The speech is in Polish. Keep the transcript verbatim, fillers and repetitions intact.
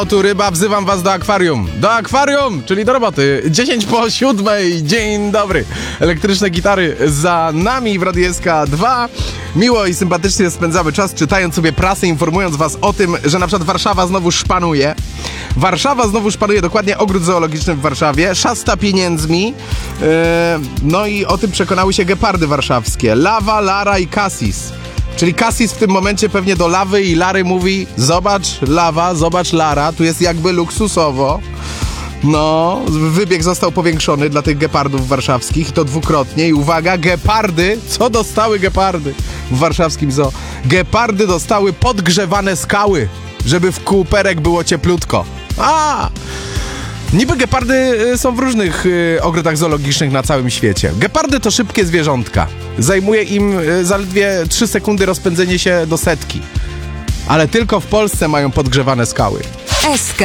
Tu ryba, wzywam was do akwarium. Do akwarium, czyli do roboty. dziesięć po siódmej. Dzień dobry. Elektryczne gitary za nami w Radiu S K dwa. Miło i sympatycznie spędzamy czas, czytając sobie prasę, informując was o tym, że na przykład Warszawa znowu szpanuje. Warszawa znowu szpanuje, dokładnie ogród zoologiczny w Warszawie. Szasta pieniędzmi. Yy, no i o tym przekonały się gepardy warszawskie. Lawa, Lara i Cassis. Czyli Cassis w tym momencie pewnie do Lawy i Lary mówi: zobacz Lawa, zobacz Lara, tu jest jakby luksusowo. No, wybieg został powiększony dla tych gepardów warszawskich i to dwukrotnie. I uwaga, gepardy, co dostały gepardy w warszawskim zoo? Gepardy dostały podgrzewane skały, żeby w kółperek było cieplutko. A! Niby gepardy są w różnych y, ogrodach zoologicznych na całym świecie. Gepardy to szybkie zwierzątka. Zajmuje im y, zaledwie trzy sekundy rozpędzenie się do setki. Ale tylko w Polsce mają podgrzewane skały. S K